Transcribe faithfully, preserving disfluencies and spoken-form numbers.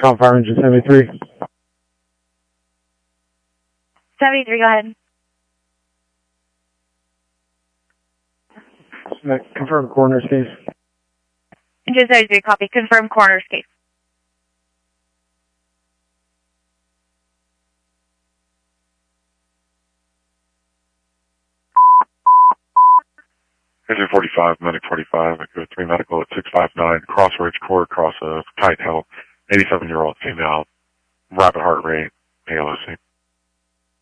Call Fire Engine seventy-three. seventy-three, go ahead. Confirm coroner's case. Engine seventy-three, copy. Confirm coroner's case. Engine forty-five, medic forty-five, I go three medical at six five nine, Crossroads Court, across a tight hill, eighty-seven-year-old female, rapid heart rate, A L O C.